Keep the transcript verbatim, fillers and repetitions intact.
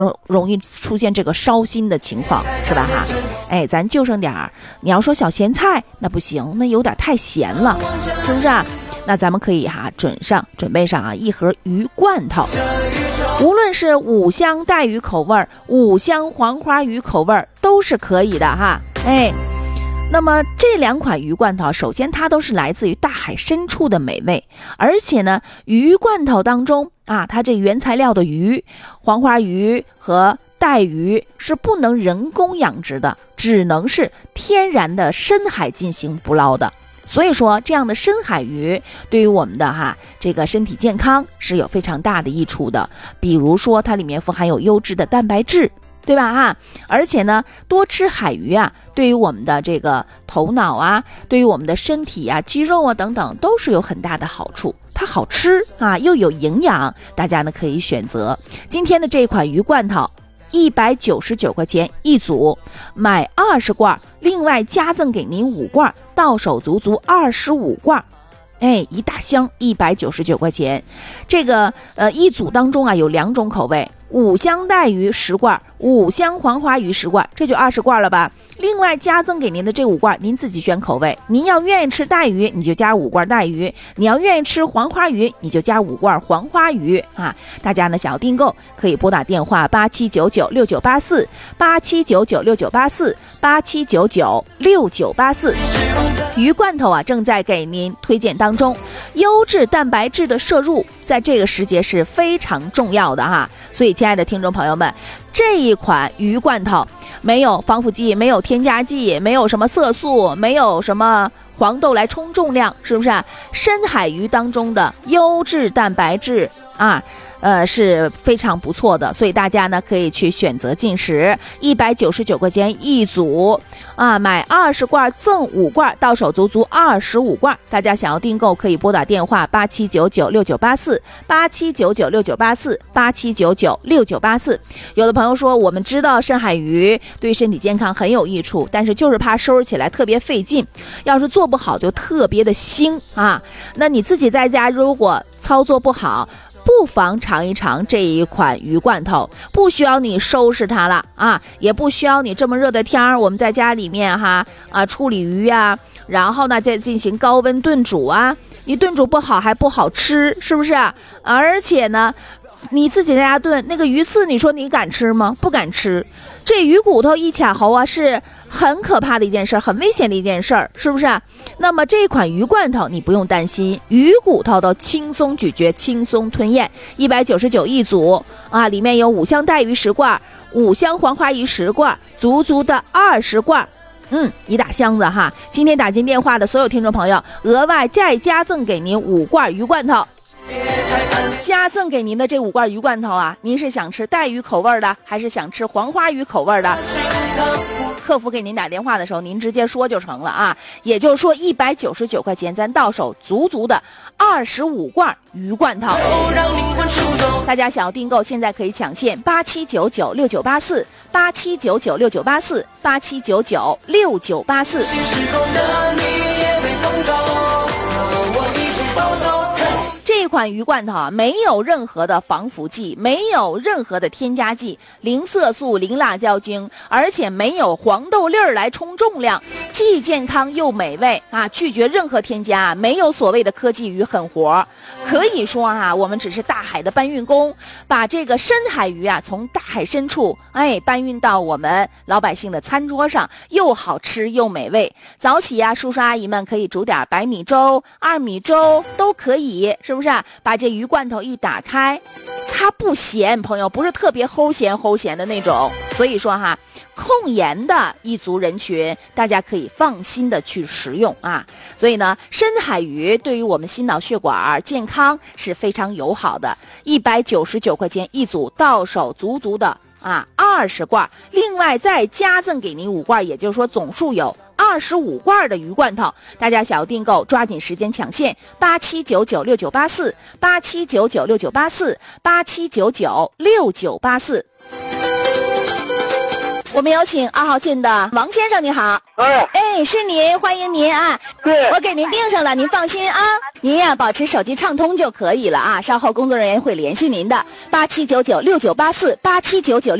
容易出现这个烧心的情况，是吧哈？哎，咱就剩点儿。你要说小咸菜，那不行，那有点太咸了，是不是啊？那咱们可以哈、啊、准上准备上啊一盒鱼罐头，无论是五香带鱼口味儿、五香黄花鱼口味儿都是可以的哈。哎。那么这两款鱼罐头，首先它都是来自于大海深处的美味，而且呢，鱼罐头当中啊，它这原材料的鱼，黄花鱼和带鱼是不能人工养殖的，只能是天然的深海进行捕捞的。所以说，这样的深海鱼对于我们的哈这个身体健康是有非常大的益处的。比如说，它里面富含有优质的蛋白质。对吧哈？而且呢，多吃海鱼啊，对于我们的这个头脑啊，对于我们的身体啊、肌肉啊等等，都是有很大的好处。它好吃啊，又有营养，大家呢可以选择今天的这款鱼罐头，一百九十九块钱一组，买二十罐，另外加赠给您五罐，到手足足二十五罐。哎，一大箱一百九十九块钱，这个呃一组当中啊有两种口味，五香带鱼十罐，五香黄花鱼十罐，这就二十罐了吧？另外加赠给您的这五罐，您自己选口味。您要愿意吃带鱼，你就加五罐带鱼；你要愿意吃黄花鱼，你就加五罐黄花鱼啊！大家呢想要订购，可以拨打电话八七九九六九八四八七九九六九八四八七九九六九八四。鱼罐头啊，正在给您推荐当中，优质蛋白质的摄入，在这个时节是非常重要的哈。所以，亲爱的听众朋友们，这一款鱼罐头没有防腐剂，没有添加剂，没有什么色素，没有什么黄豆来冲重量，是不是啊？深海鱼当中的优质蛋白质啊，呃是非常不错的，所以大家呢可以去选择进食，一百九十九块钱一组啊，买二十罐赠五罐，到手足足二十五罐。大家想要订购，可以拨打电话八七九九六九八四八七九九六九八四八七九九六九八四。有的朋友说，我们知道深海鱼对身体健康很有益处，但是就是怕收拾起来特别费劲，要是做不好就特别的腥啊。那你自己在家如果操作不好，不妨尝一尝这一款鱼罐头，不需要你收拾它了啊，也不需要你这么热的天儿，我们在家里面哈啊处理鱼啊，然后呢再进行高温炖煮啊，你炖煮不好还不好吃，是不是？而且呢，你自己在家炖那个鱼刺，你说你敢吃吗？不敢吃。这鱼骨头一卡喉啊，是很可怕的一件事，很危险的一件事，是不是？那么这款鱼罐头你不用担心，鱼骨头都轻松咀嚼，轻松吞咽，一百九十九一组啊，里面有五香带鱼十罐，五香黄花鱼十罐，足足的二十罐。嗯，一大箱子哈。今天打进电话的所有听众朋友，额外再加赠给您五罐鱼罐头。加赠给您的这五罐鱼罐头啊，您是想吃带鱼口味的，还是想吃黄花鱼口味的？客服给您打电话的时候，您直接说就成了啊。也就是说，一百九十九块钱，咱到手足足的二十五罐鱼罐头。大家想要订购，现在可以抢现八七九九六九八四八七九九六九八四八七九九六九八四。这款鱼罐头啊，没有任何的防腐剂，没有任何的添加剂，零色素、零辣椒精，而且没有黄豆粒儿来冲重量，既健康又美味啊！拒绝任何添加，没有所谓的科技与狠活。可以说啊，我们只是大海的搬运工，把这个深海鱼啊从大海深处哎搬运到我们老百姓的餐桌上，又好吃又美味。早起呀、啊，叔叔阿姨们可以煮点白米粥、二米粥都可以，是不是？把这鱼罐头一打开，它不咸，朋友，不是特别齁咸齁咸的那种。所以说哈，控盐的一族人群，大家可以放心的去食用啊。所以呢，深海鱼对于我们心脑血管健康是非常友好的。一百九十九块钱一组，到手足足的啊二十罐，另外再加赠给您五罐，也就是说总数有二十五罐的鱼罐头。大家想要订购，抓紧时间抢现，八七九九六九八四八七九九六九八四八七九九六九八四。 我们有请二号线的王先生，你好。 哎， 哎，是您，欢迎您啊！ 对， 我给您订上了，您放心啊。您呀、啊，保持手机畅通就可以了啊。稍后工作人员会联系您的，八七九九六九八四，八七九九。